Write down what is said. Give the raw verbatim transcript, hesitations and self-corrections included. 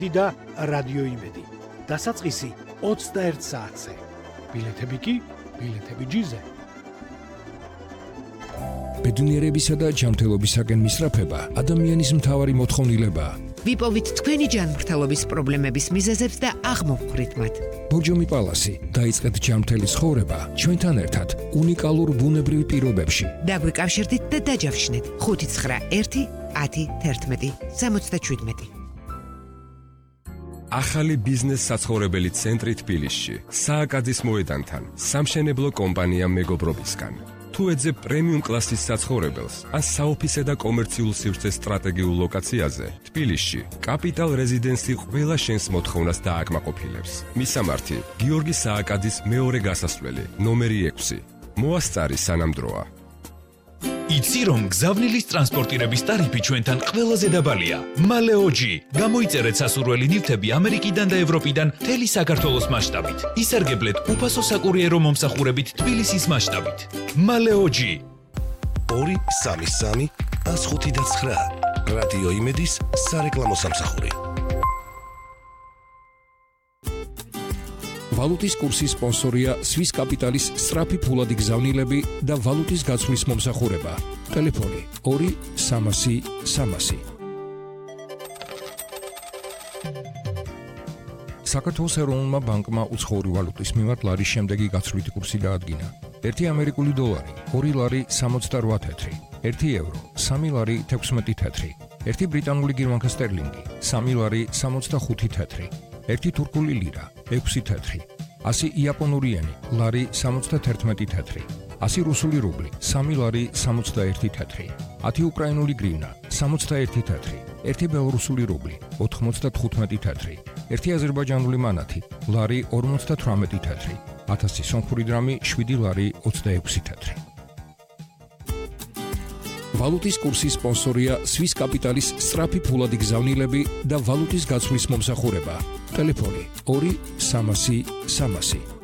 და რადიო იმედი. დასაწყისი ოცდაერთ საათზე. ბილეთები კი ბილეთები ჯიზე. ბედნიერებისა და ჯანმრთელობისაკენ მისწრაფება ადამიანის მთავარი მოთხოვნილებაა. ვიპოვით თქვენი ჯანმრთელობის პრობლემების მიზეზებს და აღმოვხვრით მათ. ბორჯომი პალასი დაიწყეთ ჯანმრთელი ცხოვრება ჩვენთან ერთად უნიკალურ ბუნებრივ პირობებში. დაგვიკავშირდით და დაჯავშნეთ ხუთი ცხრა ერთი ათი თერთმეტი სამოცდაშვიდმეტი. ახალი ბიზნეს საცხოვრებელი ცენტრი თბილისში, სააკაძის მოედანთან, სამშენებლო კომპანია მეგობრობისგან. თუ ეძებ პრემიუმ კლასის საცხოვრებელს, ან საოფისე და კომერციულ სივრცეს სტრატეგიულ ლოკაციაზე, თბილისში, კაპიტალ რეზიდენსი ყველა შენს მოთხოვნას დააკმაყოფილებს. მისამართი: გიორგი სააკაძის მეორე გასასვლელი, ნომერი ექვსი. მოასწარი სანამ დროა. იცი რომ გზავნილის ტრანსპორტირების ტარიფი ჩვენთან ყველაზე დაბალია. მალეოჯი. გამოიწერეთ სასურველი ნივთები ამერიკიდან და ევროპიდან მთელი საქართველოს მასშტაბით. ისარგებლეთ უფასო საკურიერო მომსახურებით თბილისის მასშტაბით. მალეოჯი. ორი სამი სამი ას ხუთი და ცხრა. რადიო იმედის სარეკლამო სამსახური. ვალუტის კურსის სპონსორია Swiss Capital-ის სწრაფი ფულადი გზავნილები და ვალუტის გაცვლის მომსახურება. ტელეფონი ორი სამასი სამასი. საქართველოს ეროვნულმა ბანკმა უცხოური ვალუტის მიმართ ლარის შემდეგი გაცვლითი კურსი დაადგინა. ერთი ამერიკული დოლარი ორი ლარი სამოცდარვა თეთრი, ერთი ევრო სამი ლარი თექვსმეტი თეთრი, ერთი ბრიტანული გირვანქა სტერლინგი სამი ლარი სამოცდახუთი თეთრი, ერთი თურქული ლირა ექვსი თეთრი, ასი იაპონური ენი ლარი სამოცდათერთმეტი თეთრი, ასი რუსული რუბლი სამი ლარი სამოცდაერთი თეთრი, ათი უკრაინული გრივნა სამოცდაერთი თეთრი, ერთი ბელორუსული რუბლი ოთხმოცდათხუთმეტი თეთრი, ერთი აზერბაიჯანული მანათი ლარი ორმოცდათვრამეტი თეთრი, ათასი სომხური დრამი შვიდი ლარი ოცდაექვსი თეთრი. ვალუტის კურსის სპონსორია Swiss Capital-ის სწრაფი ფულადი გზავნილები და ვალუტის გაცვლის მომსახურება. ტელეფონი ორი სამასი სამასი.